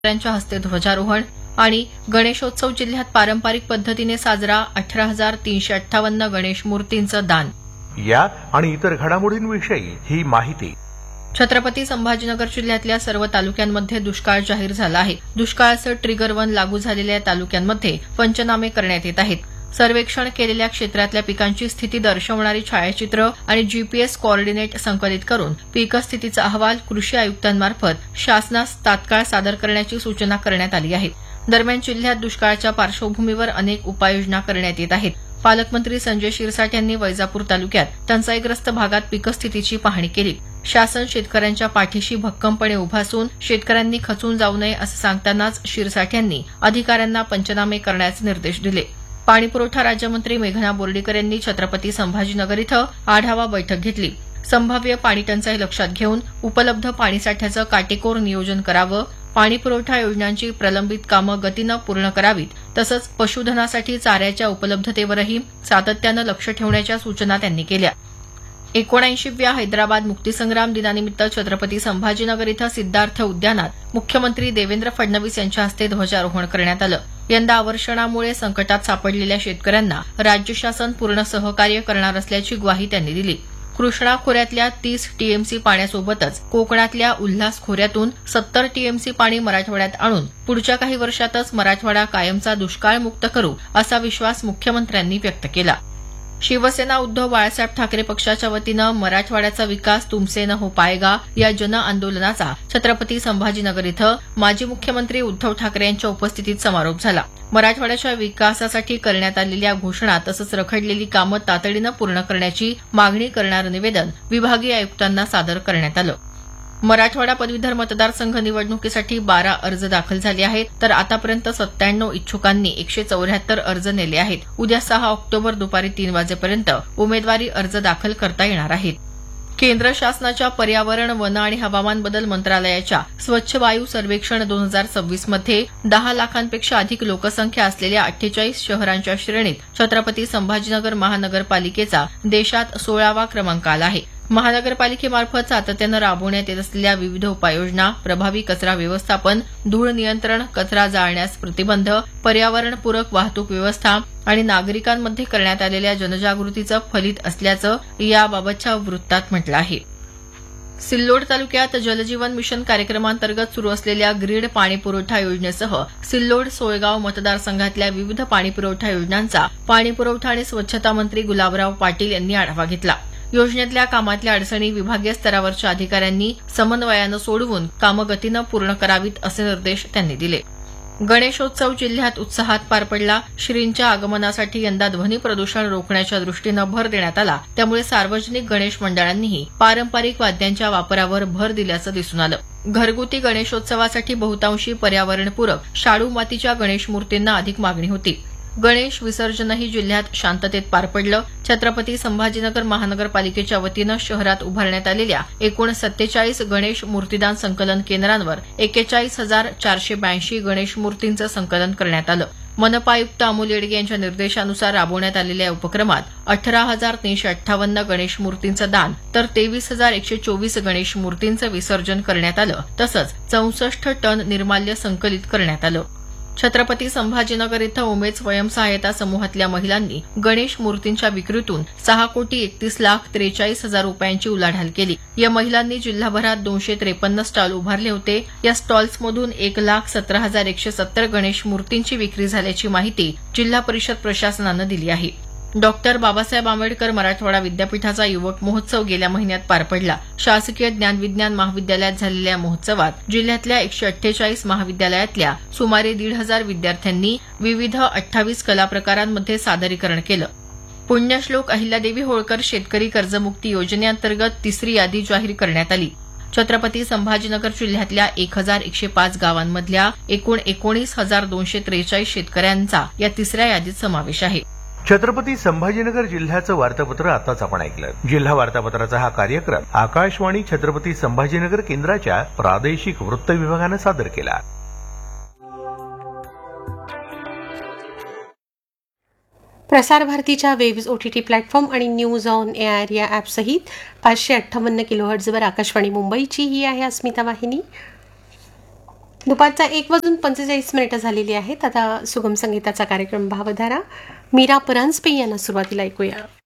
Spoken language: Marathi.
यांच्या हस्ते ध्वजारोहण आणि गणेशोत्सव जिल्ह्यात पारंपरिक पद्धतीने साजरा 18,358 गणेश मूर्तींचं दान. या आणि इतर घडामोडींविषयी ही माहिती. छत्रपती संभाजीनगर जिल्ह्यातल्या सर्व तालुक्यांमध्ये दुष्काळ जाहीर झाला आहे. दुष्काळाचं ट्रिगर 1 लागू झालेल्या तालुक्यांमध्ये पंचनामे करण्यात येत आहेत. सर्वेक्षण केलेल्या क्षेत्रातल्या पिकांची स्थिती दर्शवणारी छायाचित्र आणि जीपीएस कोऑर्डिनेट संकलित करून पीक स्थितीचा अहवाल कृषी आयुक्तांमार्फत शासनास तात्काळ सादर करण्याची सूचना करण्यात आली आहे. दरम्यान जिल्ह्यात दुष्काळाच्या पार्श्वभूमीवर अनेक उपाययोजना करण्यात येत आहेत. पालकमंत्री संजय शिरसाट यांनी वैजापूर तालुक्यात टंचाईग्रस्त भागात पीकस्थितीची पाहणी केली. शासन शेतकऱ्यांच्या पाठीशी भक्कमपणे उभं असून शेतकऱ्यांनी खचून जाऊ नये असं सांगतानाच शिरसाट यांनी अधिकाऱ्यांना पंचनामे करण्याचे निर्देश दिले. पाणीपुरवठा राज्यमंत्री मेघना बोर्डीकर यांनी छत्रपती संभाजीनगर इथं आढावा बैठक घेतली. संभाव्य पाणी टंचाई लक्षात घेऊन उपलब्ध पाणीसाठ्याचं काटेकोर नियोजन करावं, पाणीपुरवठा योजनांची प्रलंबित कामं गतीनं पूर्ण करावीत, तसंच पशुधनासाठी चाऱ्याच्या उपलब्धतेवरही सातत्यानं लक्ष ठेवण्याच्या सूचना त्यांनी केल्या. 79व्या हैदराबाद मुक्तीसंग्राम दिनानिमित्त छत्रपती संभाजीनगर इथं सिद्धार्थ उद्यानात मुख्यमंत्री देवेंद्र फडणवीस यांच्या हस्ते ध्वजारोहण करण्यात आलं. यंदा अवर्षणामुळे संकटात सापडलेल्या शेतकऱ्यांना राज्य शासन पूर्ण सहकार्य करणार असल्याची ग्वाही त्यांनी दिली. कृष्णा खोऱ्यातल्या 30 टीएमसी पाण्यासोबतच कोकणातल्या उल्हास खोऱ्यातून 70 टीएमसी पाणी मराठवाड्यात आणून पुढच्या काही वर्षातच मराठवाडा कायमचा दुष्काळमुक्त करू असा विश्वास मुख्यमंत्र्यांनी व्यक्त केला. शिवसेना उद्धव बाळासाहेब ठाकरे पक्षाच्या वतीनं मराठवाड्याचा विकास तुमसे न हो पाएगा या जन आंदोलनाचा छत्रपती संभाजीनगर इथं माजी मुख्यमंत्री उद्धव ठाकरे यांच्या उपस्थितीत समारोप झाला. मराठवाड्याच्या विकासासाठी करण्यात आलेल्या घोषणा तसंच रखडलेली कामं तातडीनं पूर्ण करण्याची मागणी करणारं निवेदन विभागीय आयुक्तांना सादर करण्यात आलं. मराठवाडा पदवीधर मतदारसंघ निवडणुकीसाठी 12 अर्ज दाखल झाले आहेत, तर आतापर्यंत 97 इच्छुकांनी 174 अर्ज नेले आहेत. उद्या 6 ऑक्टोबर दुपारी 3 वाजेपर्यंत उमेदवारी अर्ज दाखल करता येणार आहेत. केंद्र शासनाच्या पर्यावरण, वन आणि हवामान बदल मंत्रालयाच्या स्वच्छ वायू सर्वेक्षण 2026 मध्ये 10 लाखांपेक्षा अधिक लोकसंख्या असलेल्या 48 शहरांच्या श्रेणीत छत्रपती संभाजीनगर महानगरपालिकेचा देशात 16वा क्रमांक आला आहे. महानगरपालिकेमार्फत सातत्यानं राबवण्यात येत असलेल्या विविध उपाययोजना, प्रभावी कचरा व्यवस्थापन, धूळ नियंत्रण, कचरा जाळण्यास प्रतिबंध, पर्यावरणपूरक वाहतूक व्यवस्था आणि नागरिकांमध्ये करण्यात आलेल्या जनजागृतीचं फलित असल्याचं याबाबतच्या वृत्तात म्हटलं आहे. सिल्लोड तालुक्यात जलजीवन मिशन कार्यक्रमांतर्गत सुरू असलेल्या ग्रीड पाणीपुरवठा योजनेसह सिल्लोड, सोयगाव मतदारसंघातल्या विविध पाणीपुरवठा योजनांचा पाणीपुरवठा आणि स्वच्छता मंत्री गुलाबराव पाटील यांनी आढावा घेतला. योजनेतल्या कामातल्या अडचणी विभागीय स्तरावरच्या अधिकाऱ्यांनी समन्वयानं सोडवून कामं गतीनं पूर्ण करावीत असे निर्देश त्यांनी दिले. गणेशोत्सव जिल्ह्यात उत्साहात पार पडला. श्रींच्या आगमनासाठी यंदा ध्वनी प्रदूषण रोखण्याच्या दृष्टीनं भर देण्यात आला. त्यामुळे सार्वजनिक गणेश मंडळांनीही पारंपरिक वाद्यांच्या वापरावर भर दिल्याचं दिसून आलं. घरगुती गणेशोत्सवासाठी बहुतांशी पर्यावरणपूरक शाडू मातीच्या गणेश मूर्तींना अधिक मागणी होती. गणेश विसर्जनही जिल्ह्यात शांततेत पार पडलं. छत्रपती संभाजीनगर महानगरपालिकेच्या वतीनं शहरात उभारण्यात आलेल्या एकूण 47 गणेश मूर्तीदान संकलन केंद्रांवर 41,482 गणेश मूर्तींचं संकलन करण्यात आलं. मनपा आयुक्त अमोल येडगे यांच्या निर्देशानुसार राबवण्यात आलेल्या या उपक्रमात 18,358 गणेश मूर्तींचं दान तर 23,124 गणेश मूर्तींचं विसर्जन करण्यात आलं. तसंच 64 टन निर्माल्य संकलित करण्यात आलं. छत्रपती संभाजीनगर इथं उमेद स्वयंसहायता समूहातल्या महिलांनी गणेश मूर्तींच्या विक्रीतून 6,31,43,000 रुपयांची उलाढाल केली. या महिलांनी जिल्हाभरात 253 स्टॉल उभारले होते. या स्टॉल्समधून 1,17,170 गणेश मूर्तींची विक्री झाल्याची माहिती जिल्हा परिषद प्रशासनानं दिली आहे. डॉक्टर बाबासाहेब आंबेडकर मराठवाडा विद्यापीठाचा युवक महोत्सव गेल्या महिन्यात पार पडला. शासकीय ज्ञानविज्ञान महाविद्यालयात झालेल्या महोत्सवात जिल्ह्यातल्या 148 महाविद्यालयातल्या सुमारे 1,500 विद्यार्थ्यांनी विविध 28 कला प्रकारांमध्ये सादरीकरण केलं. पुण्यश्लोक अहिल्यादेवी होळकर शेतकरी कर्जमुक्ती योजनेअंतर्गत तिसरी यादी जाहीर करण्यात आली. छत्रपती संभाजीनगर जिल्ह्यातल्या 1,105 गावांमधल्या एकूण 19,243 शेतकऱ्यांचा या तिसऱ्या यादीत समावेश आहे. छत्रपती संभाजीनगर जिल्ह्याचं वार्तापत्र आताच आपण ऐकलं. जिल्हा वार्तापत्राचा हा कार्यक्रम आकाशवाणी छत्रपती संभाजीनगर केंद्राच्या प्रादेशिक वृत्त विभागानं सादर केला. प्रसार भारतीच्या वेव्ज ओटीटी प्लॅटफॉर्म आणि न्यूज ऑन एआर या ॲपसहित 558 किलोहर्ट्झवर आकाशवाणी मुंबईची ही आहे अस्मिता वाहिनी. दुपारचा 1:45 झालेली आहेत. आता सुगम संगीताचा कार्यक्रम भावधारा. मीरा परांजपे यांना सुरुवातीला ऐकूया.